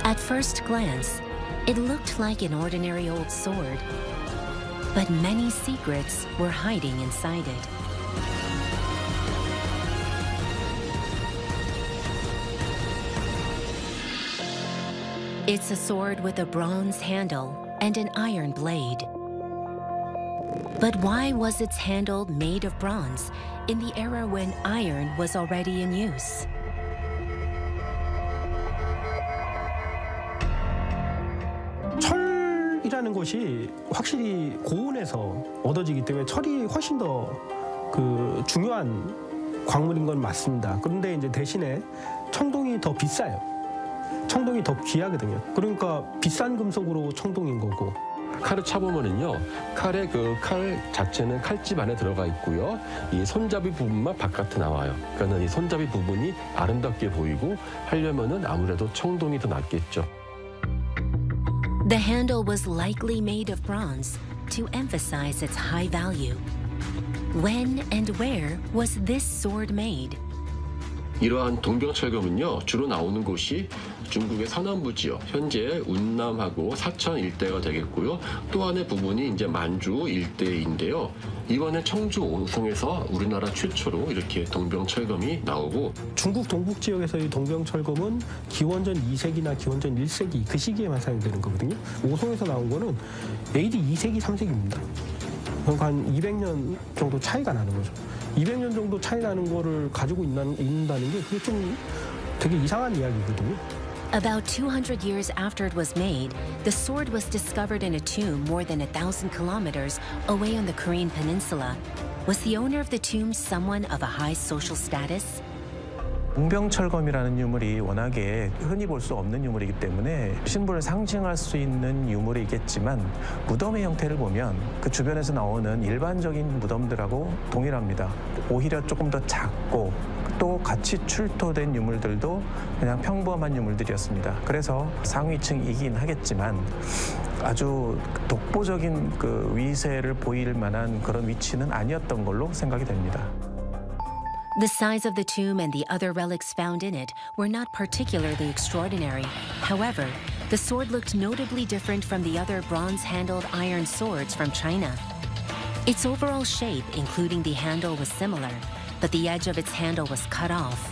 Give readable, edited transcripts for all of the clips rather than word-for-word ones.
At first glance, it looked like an ordinary old sword, but many secrets were hiding inside it. It's a sword with a bronze handle and an iron blade. But why was its handle made of bronze in the era when iron was already in use? 철이라는 것이 확실히 고온에서 얻어지기 때문에 철이 훨씬 더 중요한 광물인 건 맞습니다. 그런데 이제 대신에 청동이 더 비싸요. 청동이 더 귀하거든요. 그러니까 비싼 금속으로 청동인 거고. 칼을 차보면은요, 칼의 칼 자체는 칼집 안에 들어가 있고요. 이 손잡이 부분만 바깥에 나와요. 그러니까 이 손잡이 부분이 아름답게 보이고 하려면은 아무래도 청동이 더 낫겠죠. The handle was likely made of bronze to emphasize its high value. When and where was this sword made? 이러한 동병철검은요, 주로 나오는 곳이 중국의 서남부 지역, 현재 운남하고 사천 일대가 되겠고요. 또 하나의 부분이 이제 만주 일대인데요. 이번에 청주 오송에서 우리나라 최초로 이렇게 동병철검이 나오고, 중국 동북 지역에서의 동병철검은 기원전 2세기나 기원전 1세기 그 시기에만 사용되는 거거든요. 오송에서 나온 거는 AD 2세기, 3세기입니다. 그러니까 한 200년 정도 차이가 나는 거죠. 200년 정도 차이 나는 거를 가지고 있는다는 게 그게 좀 되게 이상한 이야기거든요. About 200 years after it was made, the sword was discovered in a tomb more than 1,000 kilometers away on the Korean peninsula. Was the owner of the tomb someone of a high social status? 동병철검이라는 유물이 워낙에 흔히 볼 수 없는 유물이기 때문에 신분을 상징할 수 있는 유물이겠지만 무덤의 형태를 보면 그 주변에서 나오는 일반적인 무덤들하고 동일합니다. 오히려 조금 더 작고 또 같이 출토된 유물들도 그냥 평범한 유물들이었습니다. 그래서 상위층이긴 하겠지만 아주 독보적인 위세를 보일 만한 그런 위치는 아니었던 걸로 생각이 됩니다. The size of the tomb and the other relics found in it were not particularly extraordinary. However, the sword looked notably different from the other bronze-handled iron swords from China. Its overall shape, including the handle, was similar, but the edge of its handle was cut off.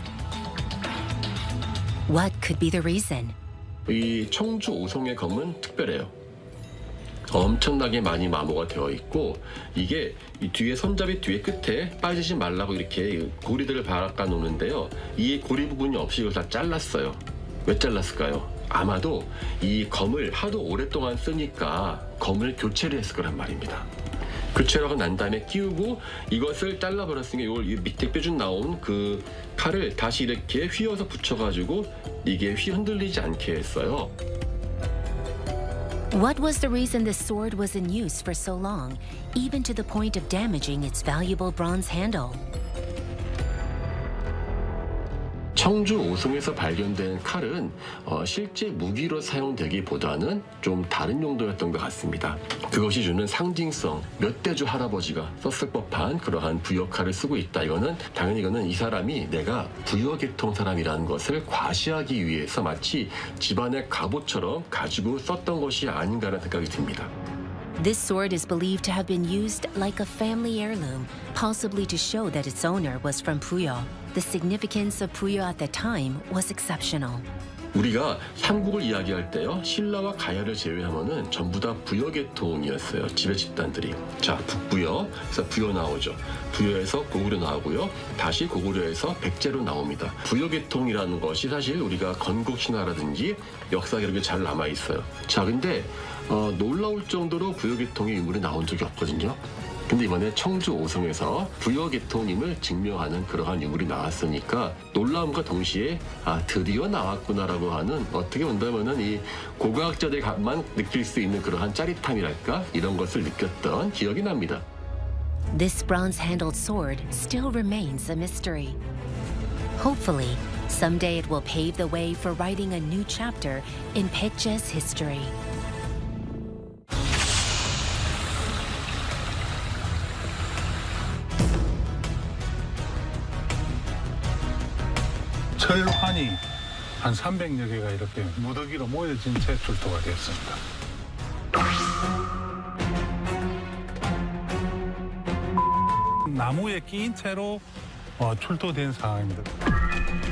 What could be the reason? 이 청주 오송의 검은 특별해요. 엄청나게 많이 마모가 되어 있고, 이게 이 뒤에 손잡이 뒤에 끝에 빠지지 말라고 이렇게 고리들을 박아 놓는데요. 이 고리 부분이 없이 이걸 다 잘랐어요. 왜 잘랐을까요? 아마도 이 검을 하도 오랫동안 쓰니까 검을 교체를 했을 거란 말입니다. 교체를 하고 난 다음에 끼우고 이것을 잘라버렸으니까 이걸 밑에 뼈줄 나온 그 칼을 다시 이렇게 휘어서 붙여가지고 이게 흔들리지 않게 했어요. What was the reason the sword was in use for so long, even to the point of damaging its valuable bronze handle? 청주 오송에서 발견된 칼은 실제 무기로 사용되기보다는 좀 다른 용도였던 것 같습니다. 그것이 주는 상징성, 몇 대주 할아버지가 썼을 법한 그러한 부여칼을 쓰고 있다. 이거는 당연히 이 사람이 내가 부여계통 사람이라는 것을 과시하기 위해서 마치 집안의 갑옷처럼 가지고 썼던 것이 아닌가라는 생각이 듭니다. This sword is believed to have been used like a family heirloom, possibly to show that its owner was from Puyo. The significance of Puyo at the time was exceptional. 우리가 삼국을 이야기할 때요, 신라와 가야를 제외하면은 전부 다 부여계통이었어요. 지배 집단들이. 자, 북부여, 그래서 부여 나오죠. 부여에서 고구려 나오고요. 다시 고구려에서 백제로 나옵니다. 부여계통이라는 것이 사실 우리가 건국신화라든지 역사 기록에 잘 남아 있어요. 자, 근데 놀라울 정도로 부여계통의 유물이 나온 적이 없거든요. 근데 이번에 청주 오송에서 부여계통임을 증명하는 그러한 유물이 나왔으니까 놀라움과 동시에 드디어 나왔구나라고 하는, 어떻게 본다면은 이 고고학자들만 느낄 수 있는 그러한 짜릿함이랄까, 이런 것을 느꼈던 기억이 납니다. This bronze-handled sword still remains a mystery. Hopefully, someday it will pave the way for writing a new chapter in Baekje's history. 철환이 한 300여 개가 이렇게 무더기로 모여진 채 출토가 되었습니다. 나무에 끼인 채로 출토된 상황입니다.